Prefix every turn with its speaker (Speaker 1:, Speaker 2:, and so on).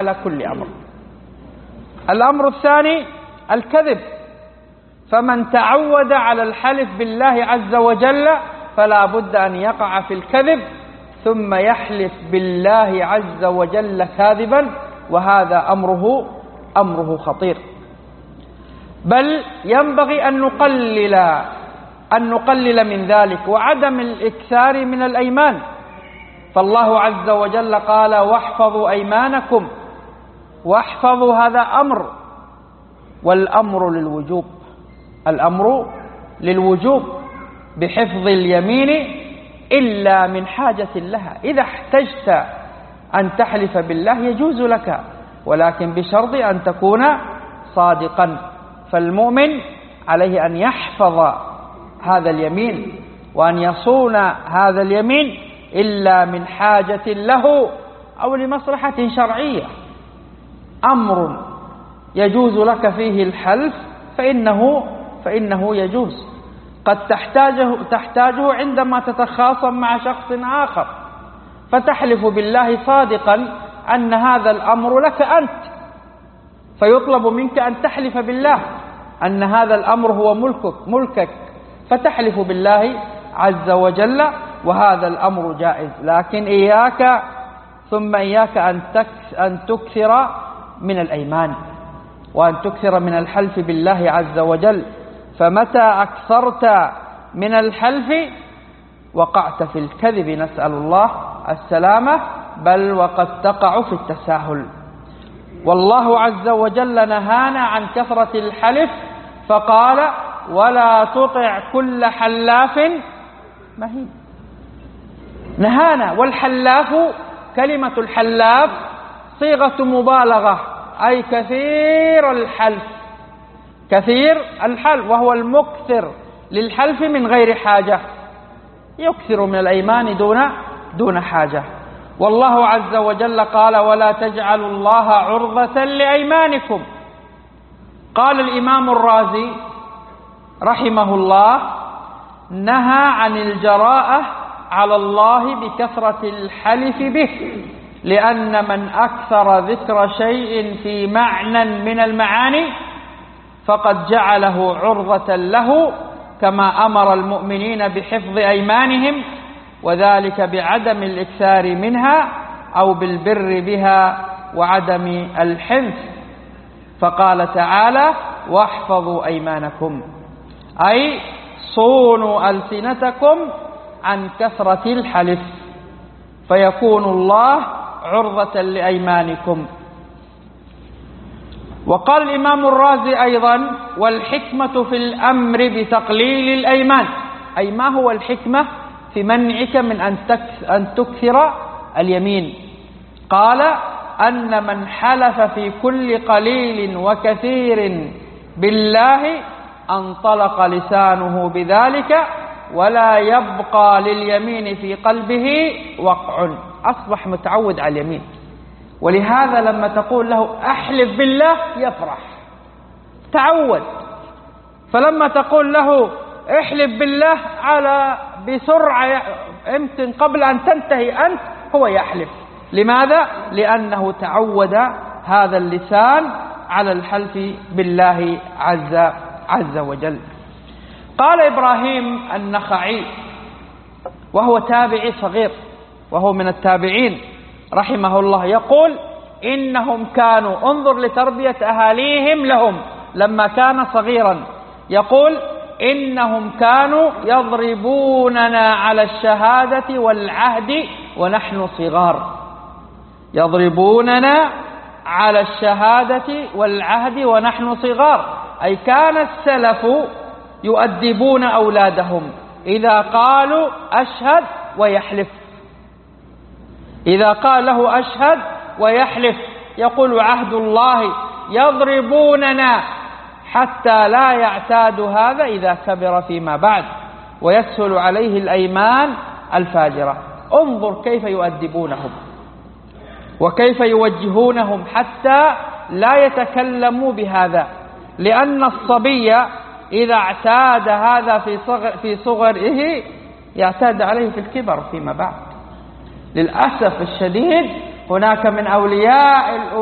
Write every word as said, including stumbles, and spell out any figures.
Speaker 1: على كل أمر. الأمر الثاني الكذب، فمن تعود على الحلف بالله عز وجل فلا بد أن يقع في الكذب ثم يحلف بالله عز وجل كاذبا، وهذا أمره أمره خطير. بل ينبغي أن نقلل أن نقلل من ذلك وعدم الإكثار من الأيمان، فالله عز وجل قال واحفظوا أيمانكم، واحفظوا هذا أمر، والأمر للوجوب، الأمر للوجوب بحفظ اليمين إلا من حاجة لها. إذا احتجت أن تحلف بالله يجوز لك، ولكن بشرط أن تكون صادقا. فالمؤمن عليه أن يحفظ هذا اليمين وأن يصون هذا اليمين إلا من حاجة له أو لمصلحة شرعية، أمر يجوز لك فيه الحلف فإنه فإنه يجوز. قد تحتاجه تحتاجه عندما تتخاصم مع شخص آخر، فتحلف بالله صادقا أن هذا الأمر لك أنت، فيطلب منك أن تحلف بالله أن هذا الأمر هو ملكك ملكك فتحلف بالله عز وجل، وهذا الأمر جائز. لكن إياك ثم إياك أن تكثر من الأيمان وأن تكثر من الحلف بالله عز وجل، فمتى أكثرت من الحلف وقعت في الكذب، نسأل الله السلامة، بل وقد تقع في التساهل. والله عز وجل نهانا عن كثرة الحلف فقال ولا تطع كل حلاف مهين، نهانا. والحلاف كلمة الحلاف صيغة مبالغة، أي كثير الحلف، كثير الحلف، وهو المكثر للحلف من غير حاجة، يكثر من الأيمان دون دون حاجة. والله عز وجل قال ولا تجعلوا الله عرضة لأيمانكم. قال الإمام الرازي رحمه الله نهى عن الجراءة على الله بكثرة الحلف به، لأن من أكثر ذكر شيء في معنى من المعاني فقد جعله عرضة له، كما أمر المؤمنين بحفظ أيمانهم، وذلك بعدم الإكثار منها أو بالبر بها وعدم الحنث. فقال تعالى واحفظوا أيمانكم، أي صونوا ألسنتكم عن كثرة الحلف، فيكون الله عرضة لأيمانكم. وقال الإمام الرازي أيضا والحكمة في الأمر بتقليل الأيمان، أي ما هو الحكمة في منعك من أن تكثر اليمين؟ قال أن من حلف في كل قليل وكثير بالله انطلق لسانه بذلك ولا يبقى لليمين في قلبه وقع، أصبح متعود على اليمين. ولهذا لما تقول له أحلف بالله يفرح، تعود. فلما تقول له احلف بالله على بسرعة يمكن قبل أن تنتهي أنت هو يحلف. لماذا؟ لأنه تعود هذا اللسان على الحلف بالله عز عز وجل. قال إبراهيم النخعي وهو تابعي صغير وهو من التابعين رحمه الله، يقول إنهم كانوا، انظر لتربية أهاليهم لهم لما كان صغيرا، يقول إنهم كانوا يضربوننا على الشهادة والعهد ونحن صغار، يضربوننا على الشهادة والعهد ونحن صغار، أي كان السلف يؤدبون أولادهم إذا قالوا أشهد ويحلف، إذا قال له أشهد ويحلف يقول عهد الله، يضربوننا حتى لا يعتاد هذا إذا كبر فيما بعد ويسهل عليه الأيمان الفاجرة. انظر كيف يؤدبونهم وكيف يوجهونهم حتى لا يتكلموا بهذا، لأن الصبي إذا اعتاد هذا في صغر في صغره يعتاد عليه في الكبر فيما بعد. للأسف الشديد هناك من أولياء